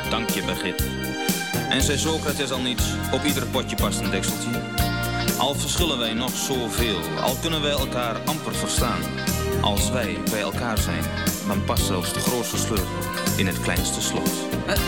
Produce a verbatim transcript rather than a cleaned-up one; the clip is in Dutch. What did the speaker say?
dank je begrip. En zei Socrates al niet, op ieder potje past een dekseltje. Al verschillen wij nog zoveel, al kunnen wij elkaar amper verstaan. Als wij bij elkaar zijn, dan past zelfs de grootste sleutel in het kleinste slot. Uh,